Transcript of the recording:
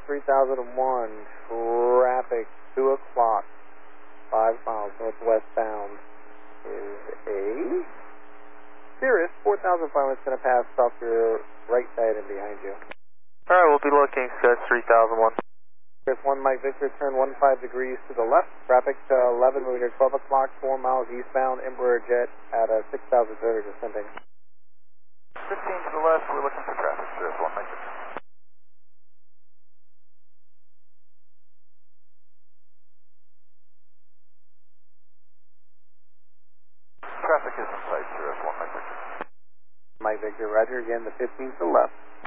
3001, traffic 2 o'clock, 5 miles northwestbound is a Cirrus 4500 going to pass off your right side and behind you. Alright, we'll be looking Cirrus 3001. Cirrus 1 Mike Victor, turn 15 degrees to the left, traffic 11 moving at 12 o'clock, 4 miles eastbound, Embraer jet at 6,000 descending. 15 to the left, we're looking for traffic, Cirrus 1 Mike Victor. Traffic is in sight, Cirrus 1 Mike Victor. Mike Victor, roger again, the 15 to the left.